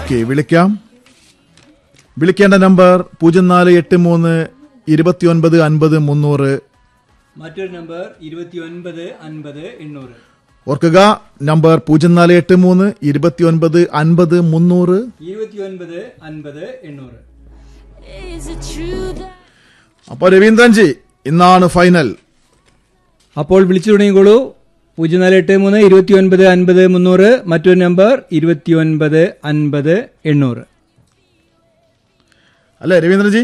Okay, വിളിക്കേണ്ട number 04832950 മറ്റൊരു number 2950 ഓർക്കുക, നമ്പർ 04832950 2950 അപ്പൊ രവീന്ദ്രൻജി, ഇന്നാണ് ഫൈനൽ. അപ്പോൾ വിളിച്ചു തുടങ്ങിക്കോളൂ. 04832950 മറ്റൊരു നമ്പർ 2950 അല്ലേ രവീന്ദ്രൻജി?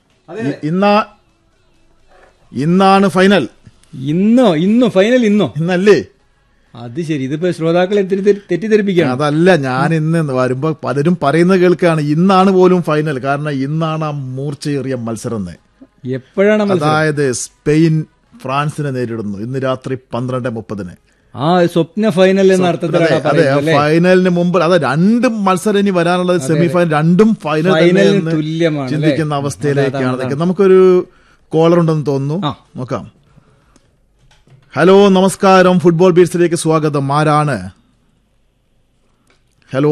ഇന്നാണ് ഫൈനൽ. ഇന്നോ ഫൈനൽ ഇന്നല്ലേ? അത് ശരി, ഇതിപ്പോ ശ്രോതാക്കളെ തെറ്റിദ്ധരിപ്പിക്കുകയാണ്. അതല്ല, ഞാൻ ഇന്ന് വരുമ്പോ പലരും പറയുന്നത് കേൾക്കാണ് ഇന്നാണ് പോലും ഫൈനൽ. കാരണം ഇന്നാണ് ആ മൂർച്ചയേറിയ മത്സരം. എപ്പോഴാണ്? അതായത് സ്പെയിൻ ഫ്രാൻസിനെ നേരിടുന്നു ഇന്ന് രാത്രി 12:30. ആ സ്വപ്ന ഫൈനൽ എന്ന അർത്ഥത്തിലാണ്. ഫൈനലിന് മുമ്പ് അത് രണ്ട് മത്സരം ഇനി വരാനുള്ളത്. സെമി ഫൈനൽ രണ്ടും ഫൈനൽ തുല്യമാണ് ചിന്തിക്കുന്ന അവസ്ഥയിലേക്കാണ്. നമുക്കൊരു കോളർ ഉണ്ടെന്ന് തോന്നുന്നു, നോക്കാം. ഹലോ, നമസ്കാരം. ഫുട്ബോൾ ബീറ്റ്സിലേക്ക് സ്വാഗതം. ആരാണ്? ഹലോ.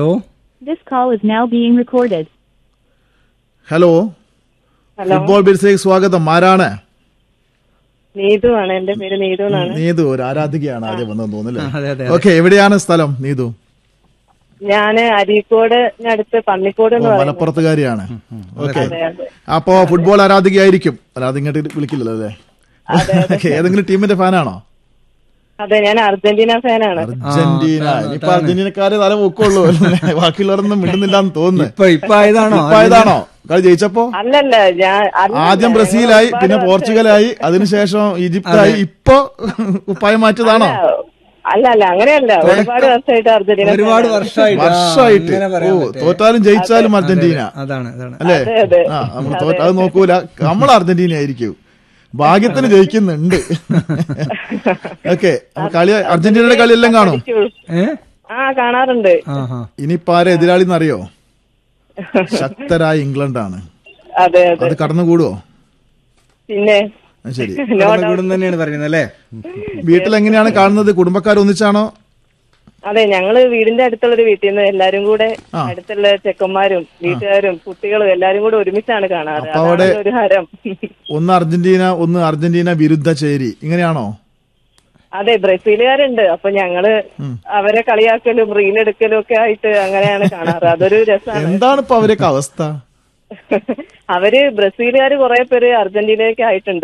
ഹലോ, ഫുട്ബോൾ ബീറ്റ്സിലേക്ക് സ്വാഗതം. ആരാണ്? നീതു ആണ്. എന്റെ പേര് നീതു എന്നാണ്. നീതു ഒരു ആരാധികയാണ് ആദ്യം വന്നെന്ന് തോന്നുന്നല്ലേ? ഓക്കെ, എവിടെയാണ് സ്ഥലം നീതു? ഞാന് അരീക്കോട് അടുത്ത് പന്നിക്കോട്. മലപ്പുറത്തുകാരിയാണ്. ഓക്കെ, അപ്പോ ഫുട്ബോൾ ആരാധികയായിരിക്കും. അല്ലാതെ ഇങ്ങോട്ട് വിളിക്കില്ലല്ലോ അല്ലേ? ഏതെങ്കിലും ടീമിന്റെ ഫാനാണോ? അതെ, ഞാൻ അർജന്റീന ഫാനാണ്. അർജന്റീന. ഇപ്പൊ അർജന്റീനക്കാരെ തല പൊക്കുള്ളൂ, ബാക്കിയുള്ളവരൊന്നും മിണ്ടുന്നില്ലാന്ന് തോന്നുന്നു. ഇതാണോ കളി ജയിച്ചപ്പോ? അല്ലല്ല, ആദ്യം ബ്രസീലായി, പിന്നെ പോർച്ചുഗലായി, അതിനുശേഷം ഈജിപ്തായി, ഇപ്പൊ കുപ്പായം മാറ്റിയതാണോ? അല്ല, അങ്ങനെയല്ല. ഒരുപാട് വർഷമായിട്ട് അർജന്റീന. വർഷമായിട്ട് തോറ്റാലും ജയിച്ചാലും അർജന്റീന അല്ലേ? അത് നോക്കൂല, നമ്മൾ അർജന്റീന ആയിരിക്കും. ഭാഗ്യത്തിന് ജയിക്കുന്നുണ്ട്. ഓക്കെ, കളി അർജന്റീനയുടെ കളിയെല്ലാം കാണും? കാണാറുണ്ട്. ഇനിയിപ്പോ ആരെ എതിരാളിന്ന് അറിയോ? ശക്തരായ ഇംഗ്ലണ്ടാണ്. അതെ, അത് കടന്നുകൂടുവോ? പിന്നെ ശരി, തന്നെയാണ് പറയുന്നത് അല്ലേ? വീട്ടിലെങ്ങനെയാണ് കാണുന്നത്? കുടുംബക്കാർ ഒന്നിച്ചാണോ? അതെ, ഞങ്ങള് വീടിന്റെ അടുത്തുള്ളൊരു വീട്ടിൽ നിന്ന് എല്ലാരും കൂടെ, അടുത്തുള്ള ചെക്കന്മാരും വീട്ടുകാരും കുട്ടികളും എല്ലാരും കൂടെ ഒരുമിച്ചാണ് കാണാറ്. അവിടെ ഒരു ഹരം. ഒന്ന് അർജന്റീന വിരുദ്ധ ചേരി, ഇങ്ങനെയാണോ? അതെ, ബ്രസീലുകാരുണ്ട്. അപ്പൊ ഞങ്ങള് അവരെ കളിയാക്കലും റീലെടുക്കലും ഒക്കെ ആയിട്ട് അങ്ങനെയാണ് കാണാറ്. അതൊരു രസമാണ്. എന്താണ് ഇപ്പൊ അവരൊക്കെ അവസ്ഥ? അവര് ബ്രസീലുകാര് കുറെ പേര് അർജന്റീനയൊക്കെ ആയിട്ടുണ്ട്.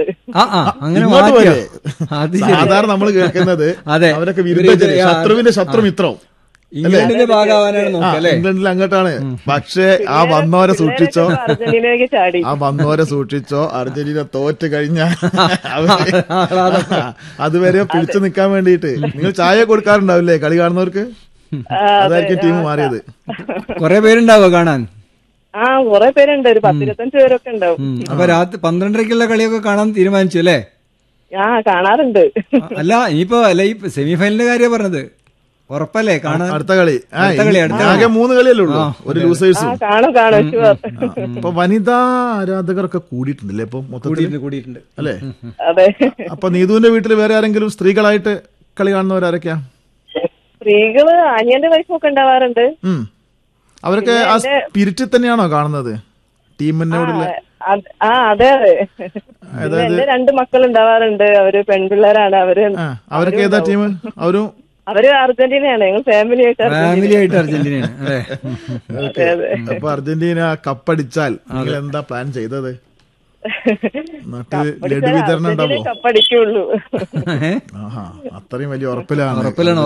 സാധാരണ നമ്മൾ കേൾക്കുന്നത് അവരൊക്കെ ശത്രുവിന്റെ ശത്രുമിത്രം ഇംഗ്ലണ്ടിൽ അങ്ങോട്ടാണ്. പക്ഷെ ആ വന്നവരെ സൂക്ഷിച്ചോ, അർജന്റീനയ്ക്ക് ചാടി. അർജന്റീന തോറ്റ് കഴിഞ്ഞാൽ അതുവരെ പിടിച്ചു നിൽക്കാൻ വേണ്ടിയിട്ട് നിങ്ങൾ ചായ കൊടുക്കാറുണ്ടാവില്ലേ കളി കാണുന്നവർക്ക്? അതായിരിക്കും ടീം മാറിയത്. കൊറേ പേരുണ്ടാവോ കാണാൻ? കുറെ പേരുണ്ട്, ഒരു 10-25 പേരൊക്കെ ഉണ്ടാവും. അപ്പൊ രാത്രി 12:30ക്കുള്ള കളിയൊക്കെ കാണാൻ തീരുമാനിച്ചു അല്ലേ? കാണാറുണ്ട്. അല്ല, ഇനിയിപ്പോ ഈ സെമി ഫൈനലിന്റെ കാര്യം പറഞ്ഞത് ഉറപ്പല്ലേ കാണാൻ? അടുത്ത കളി ആകെ 3 കളിയല്ലേ ഉള്ളൂ, ഒരു ലൂസേഴ്സും. ഇപ്പൊ വനിതാ ആരാധകരൊക്കെ കൂടിയിട്ടുണ്ടല്ലേ ഇപ്പൊ കൂടിയിട്ടുണ്ട് അല്ലേ? അപ്പൊ നീതുവിന്റെ വീട്ടിൽ വേറെ ആരെങ്കിലും സ്ത്രീകളായിട്ട് കളി കാണുന്നവരാരൊക്കെയാ? സ്ത്രീകള് അനിയന്റെ വൈഫൊക്കെ ഉണ്ടാവാറുണ്ട്. അവരൊക്കെ ആ സ്പിരിറ്റിൽ തന്നെയാണോ കാണുന്നത് ടീമിനോടുള്ള? അതെ. എന്റെ 2 മക്കൾ ഉണ്ടാവാറുണ്ട്. അവര് പെൺപിള്ളേരാണ്. അവരൊക്കെ ഏതാ ടീം? അവര് അർജന്റീനയാണ്. ഞങ്ങൾ ഫാമിലി ആയിട്ട് അർജന്റീനയാണ്. അപ്പൊ അർജന്റീന കപ്പടിച്ചാൽ നിങ്ങൾ എന്താ പ്ലാൻ ചെയ്തത്? ലഡു വിതരണം ഉണ്ടാവോ? കപ്പടിക്കുള്ളൂ. അത്രയും വലിയ ഉറപ്പിലാണ്.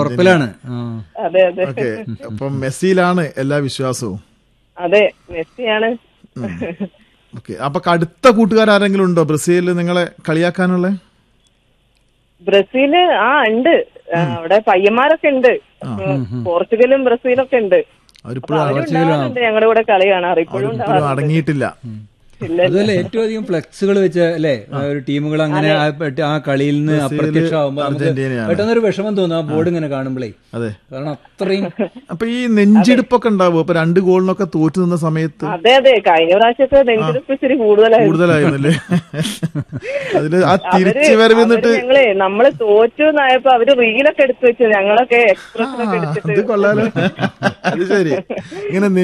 ഓക്കെ, അപ്പം മെസ്സിയിലാണ് എല്ലാ വിശ്വാസവും. അതെ, മെസ്സിയാണ്. ഓക്കെ, അപ്പൊ അടുത്ത കൂട്ടുകാരെങ്കിലും ഉണ്ടോ ബ്രസീലിൽ നിങ്ങളെ കളിയാക്കാനുള്ള? ബ്രസീല് ഉണ്ട്. അവിടെ പയ്യന്മാരൊക്കെ ഉണ്ട്. പോർച്ചുഗലും ബ്രസീലൊക്കെ ഉണ്ട്. ഞങ്ങളുടെ കൂടെ കളി കാണാറ്. ഇപ്പോഴും അടങ്ങിയിട്ടില്ല. അതുപോലെ ഏറ്റവും അധികം ഫ്ലെക്സുകൾ വെച്ച അല്ലെ ഒരു ടീമുകൾ അങ്ങനെ ആ കളിയിൽ നിന്ന് അപ്രത്യക്ഷമാകുമ്പോ പെട്ടെന്നൊരു വിഷമം തോന്നും ആ ബോർഡ് ഇങ്ങനെ കാണുമ്പോഴേ. അതെ, കാരണം അത്രയും. അപ്പൊ ഈ നെഞ്ചിടിപ്പൊക്കെ ഉണ്ടാവും ഇപ്പൊ 2 ഗോളിനൊക്കെ തോറ്റു നിന്ന സമയത്ത്? അതെ, കഴിഞ്ഞ പ്രാവശ്യമൊക്കെ നെഞ്ചിടിപ്പ് ഇച്ചിരി കൂടുതലായിരുന്നല്ലേ? അതില് ആ തിരിച്ചു വരവിന്നിട്ട് നമ്മള് തോറ്റു എന്നായപ്പോ അവര് റീലൊക്കെ എടുത്തു വെച്ചു. ഞങ്ങളൊക്കെ എക്സ്പ്രഷനൊക്കെ എടുത്തിട്ട്. കൊള്ളാലോ. അത് ശരി, ഇങ്ങനെ